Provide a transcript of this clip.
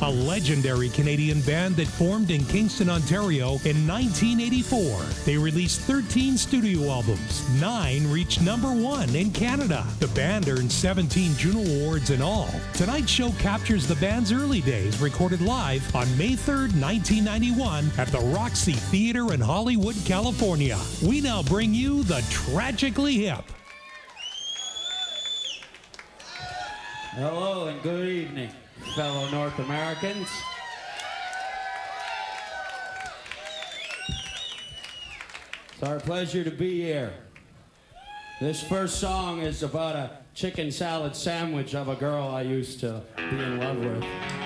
a legendary Canadian band that formed in Kingston, Ontario in 1984. They released 13 studio albums. 9 reached #1 in Canada. The band earned 17 Juno Awards in all. Tonight's show captures the band's early days, recorded live on May 3rd, 1991 at the Roxy Theater in Hollywood, California. We now bring you the Tragically Hip. Hello and good evening, fellow North Americans. It's our pleasure to be here. This first song is about a chicken salad sandwich of a girl I used to be in love with.